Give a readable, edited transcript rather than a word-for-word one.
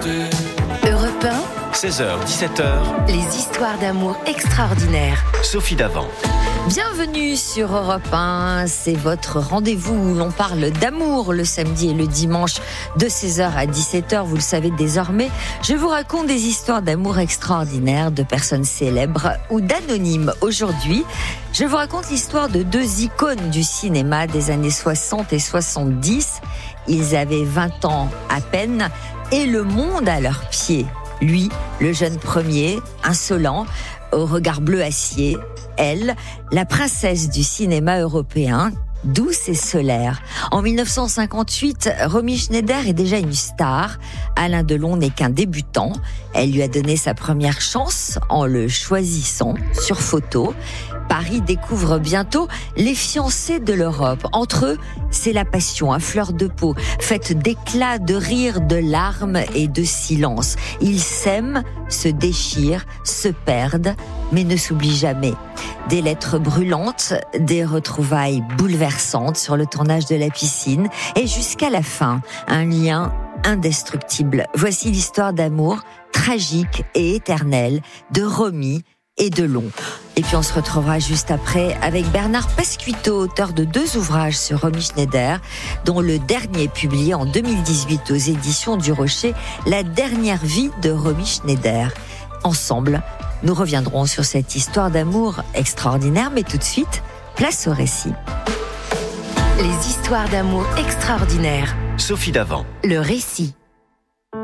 Europe 16h, 17h, 1, les histoires d'amour extraordinaires. Sophie Davant. Bienvenue sur Europe 1, c'est votre rendez-vous où l'on parle d'amour le samedi et le dimanche de 16h à 17h, vous le savez désormais. Je vous raconte des histoires d'amour extraordinaires, de personnes célèbres ou d'anonymes. Aujourd'hui, je vous raconte l'histoire de deux icônes du cinéma des années 60 et 70. Ils avaient 20 ans à peine et le monde à leurs pieds. Lui, le jeune premier, insolent, au regard bleu acier. Elle, la princesse du cinéma européen, douce et solaire. En 1958, Romy Schneider est déjà une star. Alain Delon n'est qu'un débutant. Elle lui a donné sa première chance en le choisissant sur photo. Paris découvre bientôt les fiancés de l'Europe. Entre eux, c'est la passion à fleur de peau, faite d'éclats, de rires, de larmes et de silence. Ils s'aiment, se déchirent, se perdent, mais ne s'oublient jamais. Des lettres brûlantes, des retrouvailles bouleversantes sur le tournage de la piscine et jusqu'à la fin, un lien indestructible. Voici l'histoire d'amour tragique et éternelle de Romy et Delon. Et puis on se retrouvera juste après avec Bernard Pasquito, auteur de 2 ouvrages sur Romy Schneider, dont le dernier publié en 2018 aux éditions du Rocher, La dernière vie de Romy Schneider. Ensemble, nous reviendrons sur cette histoire d'amour extraordinaire, mais tout de suite, place au récit. Les histoires d'amour extraordinaires. Sophie Davant. Le récit.